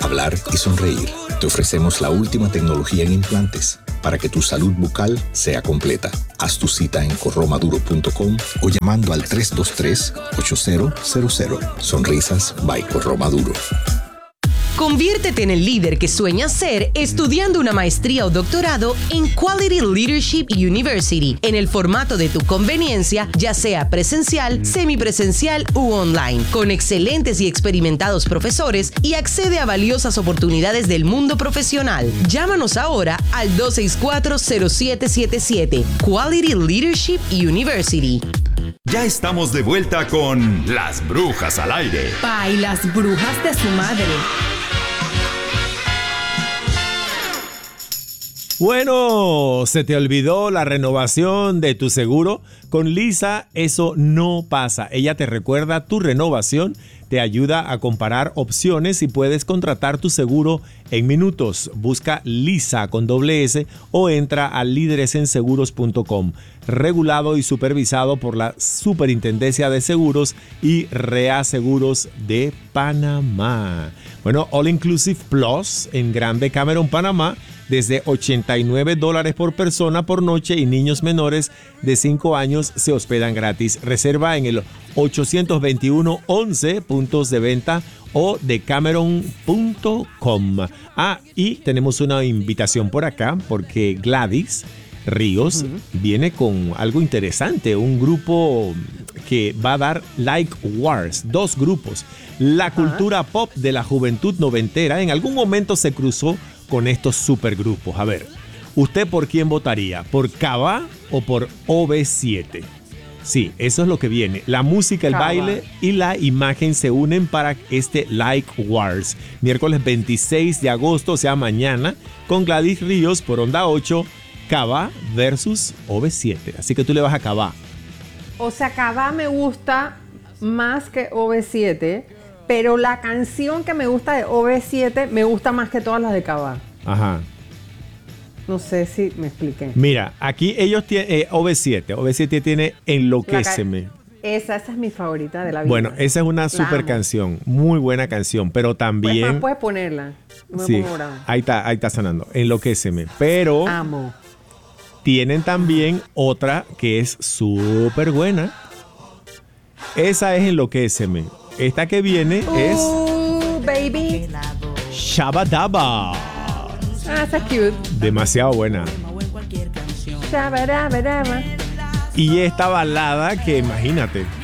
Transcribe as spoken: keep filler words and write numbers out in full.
hablar y sonreír. Te ofrecemos la última tecnología en implantes para que tu salud bucal sea completa. Haz tu cita en corromaduro punto com o llamando al tres dos tres, ocho cero cero cero. Sonrisas by Corromaduro. Conviértete en el líder que sueñas ser estudiando una maestría o doctorado en Quality Leadership University en el formato de tu conveniencia, ya sea presencial, semipresencial u online, con excelentes y experimentados profesores y accede a valiosas oportunidades del mundo profesional. Llámanos ahora al dos seis cuatro, cero siete siete siete. Quality Leadership University. Ya estamos de vuelta con Las Brujas al Aire. Ay, las brujas de su madre. Bueno, ¿se te olvidó la renovación de tu seguro? Con Lisa eso no pasa. Ella te recuerda tu renovación, te ayuda a comparar opciones y puedes contratar tu seguro en minutos. Busca Lisa con doble S o entra a líderes en seguros punto com. Regulado y supervisado por la Superintendencia de Seguros y Reaseguros de Panamá. Bueno, All Inclusive Plus en Grande Cameron, Panamá, desde ochenta y nueve dólares por persona por noche, y niños menores de cinco años se hospedan gratis. Reserva en el ochocientos veintiuno once puntos de venta o de cameron punto com. Ah, y tenemos una invitación por acá porque Gladys Ríos uh-huh. viene con algo interesante, un grupo que va a dar Like Wars, dos grupos. La uh-huh. cultura pop de la juventud noventera en algún momento se cruzó con estos supergrupos. A ver, ¿usted por quién votaría? ¿Por Cava o por O V siete? Sí, eso es lo que viene. La música, el Cava. baile y la imagen se unen para este Like Wars. Miércoles veintiséis de agosto, o sea mañana, con Gladys Ríos por Onda ocho, Cava versus O V siete. Así que tú le vas a Cava. O sea, Cava me gusta más que O V siete, pero la canción que me gusta de O V siete me gusta más que todas las de Cava. Ajá. No sé si me expliqué. Mira, aquí ellos tienen eh, O V siete. O V siete tiene Enloquéceme. Ca- esa, esa es mi favorita de la vida. Bueno, esa es una super canción. Muy buena canción, pero también... Pues, puedes ponerla. No sí, me pongo bravo. ahí está, ahí está sonando. Enloquéceme. Pero... Amo. Tienen también otra que es súper buena. Esa es Enloquéceme. Esta que viene uh, es... baby. Shabba Dabba. Ah, esa es cute. Demasiado buena. Shabba Dabba Dabba. Y esta balada que, imagínate,